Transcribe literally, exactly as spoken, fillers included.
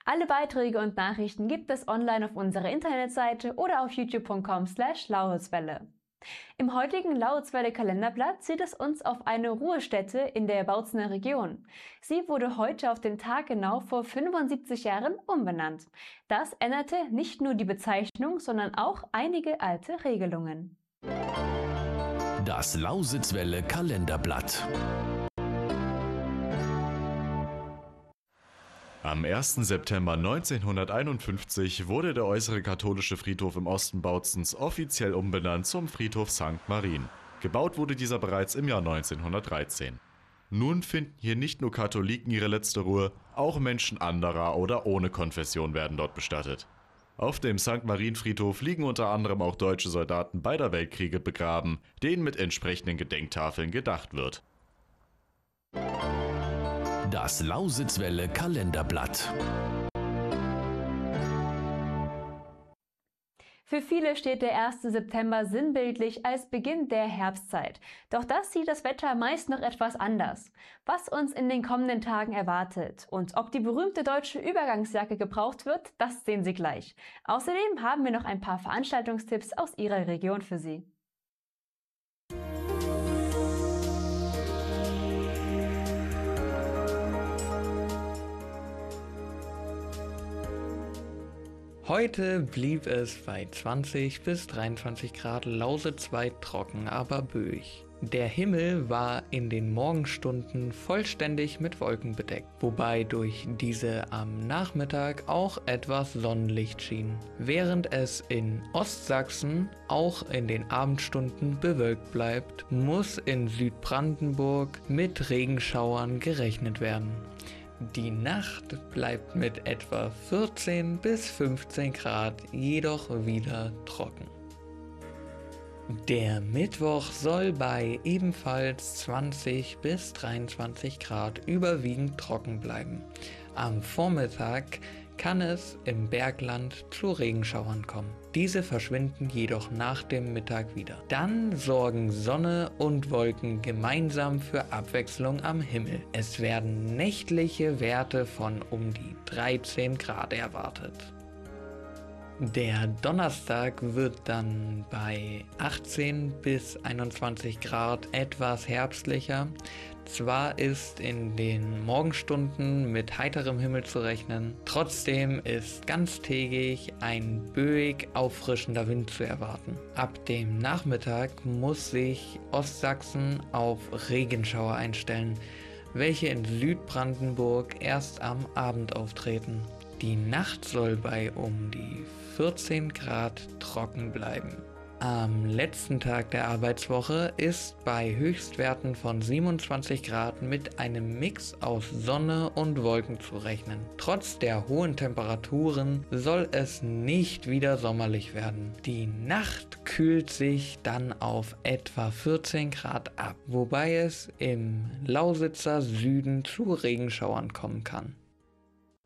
Alle Beiträge und Nachrichten gibt es online auf unserer Internetseite oder auf youtube punkt com slash lauitzwelle. Im heutigen Lauitzwelle-Kalenderblatt zieht es uns auf eine Ruhestätte in der Bautzener Region. Sie wurde heute auf den Tag genau vor fünfundsiebzig Jahren umbenannt. Das änderte nicht nur die Bezeichnung, sondern auch einige alte Regelungen. Das Lauitzwelle Kalenderblatt. Am ersten September neunzehnhunderteinundfünfzig wurde der äußere katholische Friedhof im Osten Bautzens offiziell umbenannt zum Friedhof Sankt Marien. Gebaut wurde dieser bereits im Jahr neunzehnhundertdreizehn. Nun finden hier nicht nur Katholiken ihre letzte Ruhe, auch Menschen anderer oder ohne Konfession werden dort bestattet. Auf dem Sankt Marien Friedhof liegen unter anderem auch deutsche Soldaten beider Weltkriege begraben, denen mit entsprechenden Gedenktafeln gedacht wird. Das Lauitzwelle Kalenderblatt. Für viele steht der erste September sinnbildlich als Beginn der Herbstzeit. Doch das sieht das Wetter meist noch etwas anders. Was uns in den kommenden Tagen erwartet und ob die berühmte deutsche Übergangsjacke gebraucht wird, das sehen Sie gleich. Außerdem haben wir noch ein paar Veranstaltungstipps aus Ihrer Region für Sie. Heute blieb es bei zwanzig bis dreiundzwanzig Grad lausitzweit trocken, aber böig. Der Himmel war in den Morgenstunden vollständig mit Wolken bedeckt, wobei durch diese am Nachmittag auch etwas Sonnenlicht schien, während es in Ostsachsen auch in den Abendstunden bewölkt bleibt, muss in Südbrandenburg mit Regenschauern gerechnet werden. Die Nacht bleibt mit etwa vierzehn bis fünfzehn Grad jedoch wieder trocken. Der Mittwoch soll bei ebenfalls zwanzig bis dreiundzwanzig Grad überwiegend trocken bleiben. Am Vormittag kann es im Bergland zu Regenschauern kommen. Diese verschwinden jedoch nach dem Mittag wieder. Dann sorgen Sonne und Wolken gemeinsam für Abwechslung am Himmel. Es werden nächtliche Werte von um die dreizehn Grad erwartet. Der Donnerstag wird dann bei achtzehn bis einundzwanzig Grad etwas herbstlicher. Zwar ist in den Morgenstunden mit heiterem Himmel zu rechnen, trotzdem ist ganztägig ein böig auffrischender Wind zu erwarten. Ab dem Nachmittag muss sich Ostsachsen auf Regenschauer einstellen, welche in Südbrandenburg erst am Abend auftreten. Die Nacht soll bei um die vierzehn Grad trocken bleiben. Am letzten Tag der Arbeitswoche ist bei Höchstwerten von siebenundzwanzig Grad mit einem Mix aus Sonne und Wolken zu rechnen. Trotz der hohen Temperaturen soll es nicht wieder sommerlich werden. Die Nacht kühlt sich dann auf etwa vierzehn Grad ab, wobei es im Lausitzer Süden zu Regenschauern kommen kann.